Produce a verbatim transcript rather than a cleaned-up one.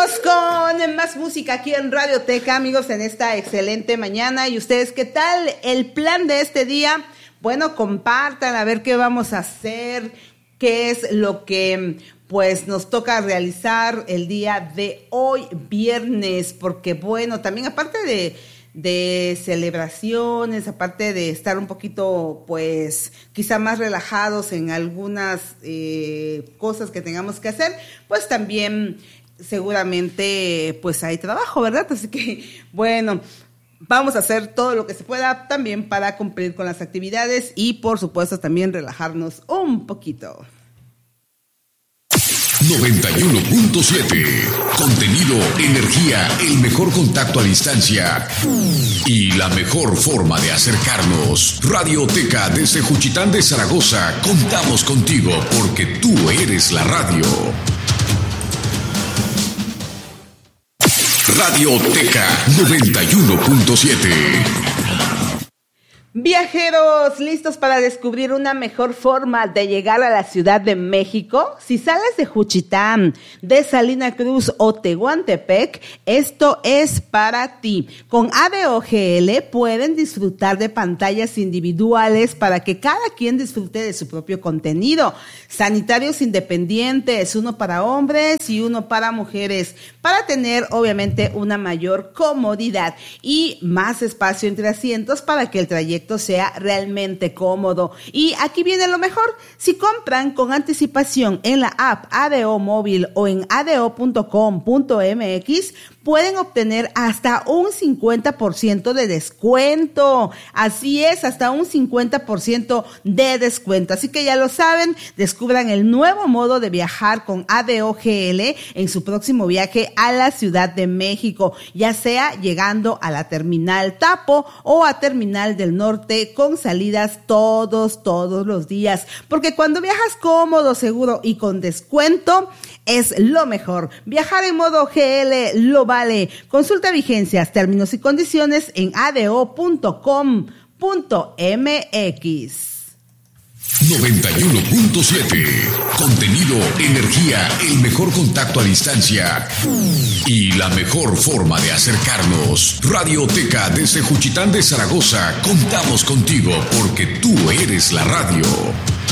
Con más música aquí en Radioteca, amigos, en esta excelente mañana. ¿Y ustedes qué tal? El plan de este día, bueno, compartan a ver qué vamos a hacer, qué es lo que pues nos toca realizar el día de hoy, viernes, porque bueno, también aparte de, de celebraciones, aparte de estar un poquito pues quizá más relajados en algunas eh, cosas que tengamos que hacer, pues también seguramente pues hay trabajo, ¿verdad? Así que bueno, vamos a hacer todo lo que se pueda también para cumplir con las actividades y por supuesto también relajarnos un poquito. noventa y uno punto siete. Contenido, energía, el mejor contacto a distancia y la mejor forma de acercarnos. Radioteca desde Juchitán de Zaragoza. Contamos contigo porque tú eres la radio. Radioteca noventa y uno punto siete. Viajeros, ¿listos para descubrir una mejor forma de llegar a la Ciudad de México? Si sales de Juchitán, de Salina Cruz o Tehuantepec, esto es para ti. Con A D O G L pueden disfrutar de pantallas individuales para que cada quien disfrute de su propio contenido. Sanitarios independientes, uno para hombres y uno para mujeres, para tener obviamente una mayor comodidad y más espacio entre asientos para que el trayecto sea realmente cómodo. Y aquí viene lo mejor: si compran con anticipación en la app A D O Móvil o en a d o punto com punto m x, pueden obtener hasta un cincuenta por ciento de descuento. Así es, hasta un cincuenta por ciento de descuento. Así que ya lo saben, descubran el nuevo modo de viajar con A D O G L en su próximo viaje a la Ciudad de México, ya sea llegando a la Terminal Tapo o a Terminal del Norte, con salidas todos, todos los días. Porque cuando viajas cómodo, seguro y con descuento, es lo mejor. Viajar en modo G L lo vale. Consulta vigencias, términos y condiciones en a d o punto com punto m x. noventa y uno punto siete. Contenido, energía, el mejor contacto a distancia y la mejor forma de acercarnos. Radioteca desde Juchitán de Zaragoza. Contamos contigo porque tú eres la radio.